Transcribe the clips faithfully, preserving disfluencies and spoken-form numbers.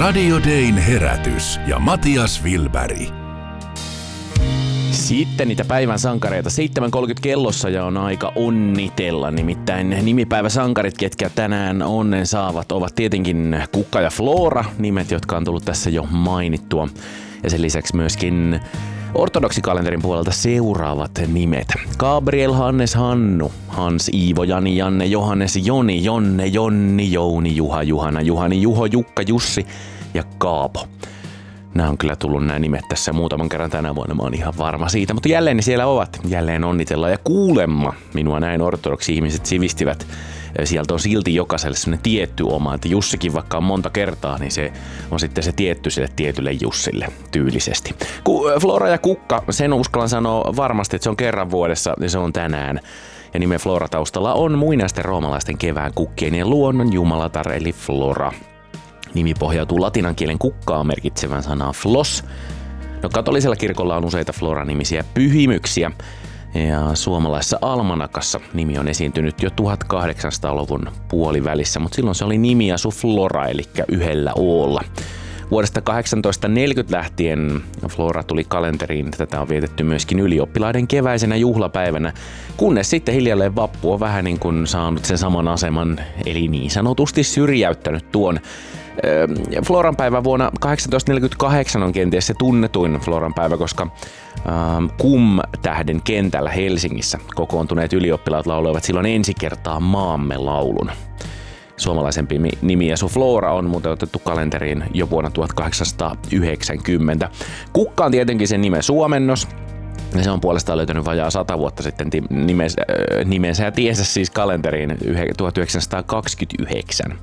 Radio Dayn herätys ja Matias Wilberg. Sitten niitä päivän sankareita. seitsemän kolmekymmentä kellossa ja on aika onnitella. Nimittäin nimipäiväsankarit, ketkä tänään onnen saavat, ovat tietenkin Kukka ja Flora, nimet, jotka on tullut tässä jo mainittua. Ja sen lisäksi myöskin ortodoksikalenterin puolelta seuraavat nimet. Gabriel, Hannes, Hannu, Hans, Iivo, Jani, Janne, Johannes, Joni, Jonne, Jonni, Jouni, Juha, Juhana, Juhani, Juho, Jukka, Jussi ja Kaapo. Nämä on kyllä tullut nämä nimet tässä muutaman kerran tänä vuonna, mä oon ihan varma siitä. Mutta jälleen ne siellä ovat, jälleen onnitellaan. Ja kuulemma, minua näin ortodoksi ihmiset sivistivät, sieltä on silti jokaiselle sellainen tietty oma. Että Jussikin vaikka on monta kertaa, niin se on sitten se tietty sille tietylle Jussille tyylisesti. Flora ja Kukka, sen uskallan sanoa varmasti, että se on kerran vuodessa ja se on tänään. Ja nimen Flora taustalla on muinaisten roomalaisten kevään kukkien ja luonnon jumalatar eli Flora. Nimi pohjautuu latinan kielen kukkaa merkitsevän sanaa flos. No, katolisella kirkolla on useita Flora-nimisiä pyhimyksiä. Ja suomalaisessa almanakassa nimi on esiintynyt jo tuhatkahdeksansataaluvun puolivälissä, mutta silloin se oli nimiasu Flora, eli yhdellä oolla. Vuodesta tuhatkahdeksansataaneljäkymmentä lähtien Flora tuli kalenteriin. Tätä on vietetty myöskin ylioppilaiden keväisenä juhlapäivänä, kunnes sitten hiljalleen vappu on vähän niin kuin saanut sen saman aseman, eli niin sanotusti syrjäyttänyt tuon. Floran päivä vuonna tuhatkahdeksansataaneljäkymmentäkahdeksan on kenties se tunnetuin Floran päivä, koska ähm, Kum-tähden kentällä Helsingissä kokoontuneet ylioppilaat lauloivat silloin ensi kertaa Maamme laulun. Suomalaisempi nimiasu Flora on muuten otettu kalenteriin jo vuonna tuhatkahdeksansataayhdeksänkymmentä. Kukka on tietenkin sen nimen suomennos. Ja se on puolestaan löytänyt vajaa sata vuotta sitten nimensä, nimensä ja tiensä siis kalenteriin tuhatyhdeksänsataakaksikymmentäyhdeksän.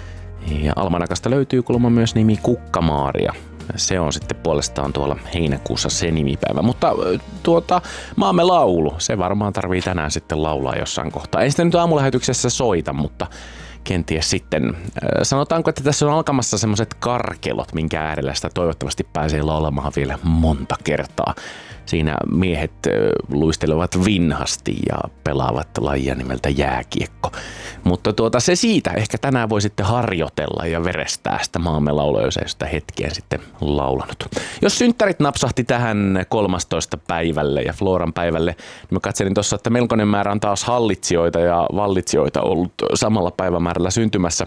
Ja almanakasta löytyy kuulemma myös nimi Kukka-Maaria. Se on sitten puolestaan tuolla heinäkuussa se nimipäivä. Mutta tuota, Maamme laulu, se varmaan tarvii tänään sitten laulaa jossain kohtaa. Ei sitä nyt aamulähetyksessä soita, mutta kenties sitten. Sanotaanko, että tässä on alkamassa semmoiset karkelot, minkä äärellä sitä toivottavasti pääsee laulamaan vielä monta kertaa. Siinä miehet luistelevat vinhasti ja pelaavat lajia nimeltä jääkiekko. Mutta tuota, se siitä. Ehkä tänään voi sitten harjoitella ja verestää sitä Maamme laulua, jos ei sitä hetkeä sitten laulanut. Jos synttärit napsahti tähän kolmastoista päivälle ja Floran päivälle, niin mä katselin tuossa, että melkoinen määrä on taas hallitsijoita ja vallitsijoita ollut samalla päivämäärällä syntymässä.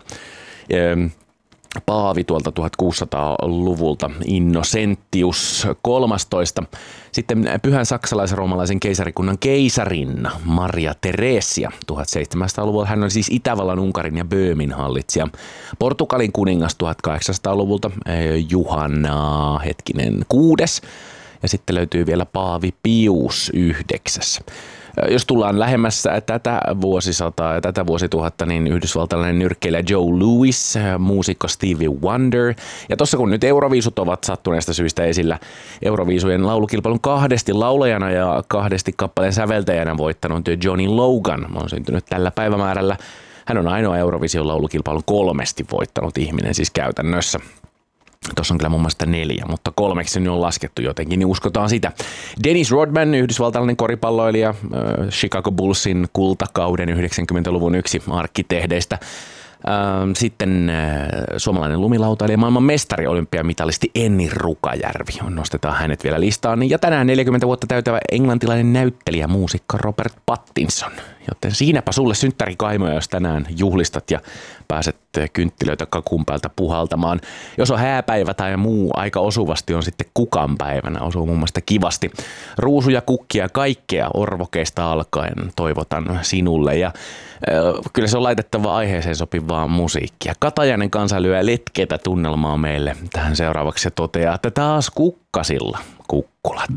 Paavi tuolta tuhatkuusisataaluvulta, Innocentius kolmastoista. Sitten pyhän saksalaisen-roomalaisen keisarikunnan keisarinna Maria Theresia tuhatseitsemänsataaluvulla. Hän oli siis Itävallan, Unkarin ja Böömin hallitsija. Portugalin kuningas tuhatkahdeksansataaluvulta, Juhana, hetkinen, kuudes. Ja sitten löytyy vielä Paavi Pius yhdeksäs. Jos tullaan lähemmässä tätä vuosisataa ja tätä vuosituhatta, niin yhdysvaltalainen nyrkkeilijä Joe Louis, muusikko Stevie Wonder. Ja tossa kun nyt Euroviisut ovat sattuneesta syistä esillä, Euroviisujen laulukilpailun kahdesti laulajana ja kahdesti kappaleen säveltäjänä voittanut Johnny Logan on syntynyt tällä päivämäärällä. Hän on ainoa Euroviision laulukilpailun kolmesti voittanut ihminen siis käytännössä. Tuossa on kyllä mun mielestä neljä, mutta kolmeksi ne on laskettu jotenkin, niin uskotaan sitä. Dennis Rodman, yhdysvaltalainen koripalloilija, Chicago Bullsin kultakauden yhdeksänkymmentäluvun yksi arkkitehdeistä. Sitten suomalainen lumilautailija, maailman mestari, olympiamitalisti Enni Rukajärvi. Nostetaan hänet vielä listaan. Ja tänään neljäkymmentä vuotta täytävä englantilainen näyttelijä, muusikko Robert Pattinson. Joten siinäpä sulle synttärikaimoja, jos tänään juhlistat ja pääset kynttilöitä kakun päältä puhaltamaan. Jos on hääpäivä tai muu, aika osuvasti on sitten kukan päivänä. Osuu mun mielestä kivasti. Ruusuja, kukkia, kaikkea orvokeista alkaen toivotan sinulle. Ja äh, kyllä se on laitettava aiheeseen sopivaa musiikkia. Katajainen kansa lyö letkeitä tunnelmaa meille. Tähän seuraavaksi se toteaa, että taas kukkasilla kukkulat.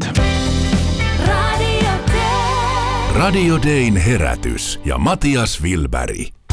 Radio Dayn herätys ja Matias Wilberg.